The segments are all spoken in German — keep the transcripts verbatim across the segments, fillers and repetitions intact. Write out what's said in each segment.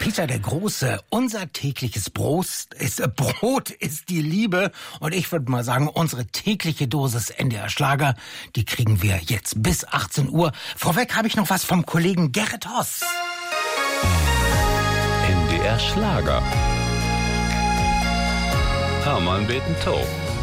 Peter der Große, unser tägliches Brot ist, äh, Brot ist die Liebe. Und ich würde mal sagen, unsere tägliche Dosis N D R Schlager, die kriegen wir jetzt bis achtzehn Uhr. Vorweg habe ich noch was vom Kollegen Gerrit Hoss. N D R Schlager. Hermann beten Tau.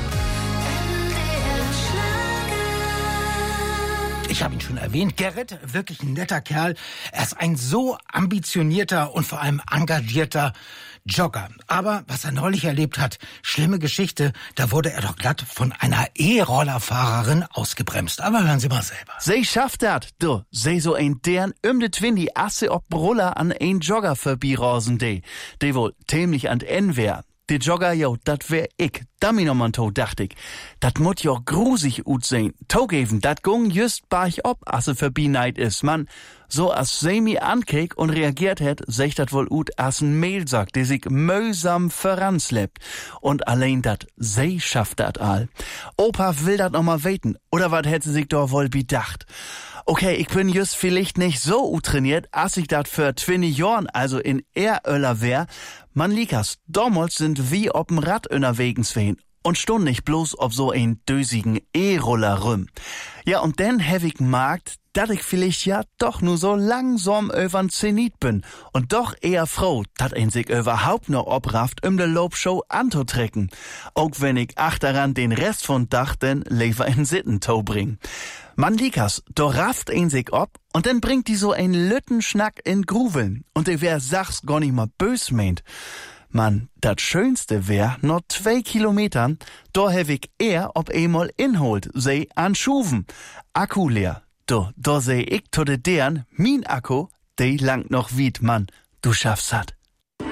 Ich habe ihn schon erwähnt, Gerrit, wirklich ein netter Kerl. Er ist ein so ambitionierter und vor allem engagierter Jogger. Aber was er neulich erlebt hat, schlimme Geschichte, da wurde er doch glatt von einer E-Rollerfahrerin ausgebremst. Aber hören Sie mal selber. Sie schafft dat, du. Sie so ein deren um de Twin Asse ob Roller an ein Jogger vorbeirosen de. De wohl ziemlich an N wär. Die Jogger, jo, dat wär ich. Dummy noch mal to, dacht ich. Dat mut jo grusig ut sein. Togeven, dat gung just barch ob, asse verbi neid is, man. So as sie mi ankek und reagiert het, sech dat wohl ut as n Mehlsack, der sich mühsam voranslebt. Und allein dat, sie schafft dat all. Opa will dat noch mal weten. Oder wat hätte sich doch wohl bedacht? Okay, ich bin just vielleicht nicht so utrainiert, als ich dat für zwanzig Jahren, also in Eröller wär. Man likas, damals sind wie ob'n Rad unterwegs wehen und stund nicht bloß ob so ein dösigen E-Roller rüm. Ja, und dann hab ich gemerkt, dass ich vielleicht ja doch nur so langsam übern Zenit bin und doch eher froh, dass ein sich überhaupt noch obrafft, um de Lobshow anzutrecken. Auch wenn ich achteran den Rest von Dach denn lieber in Sittentau bring. Man likas, do rafft ein sich ob und dann bringt die so ein Lüttenschnack in Gruveln und der wär sachs gar nicht mal bös meint. Man, dat Schönste wär, noch zwei Kilometern, da hab ich eher ob einmal inholt, sei an Schuven. Akku leer. Do, da seh ich to de deren, min Akku, de langt noch wied, Mann. Du schaffst hat.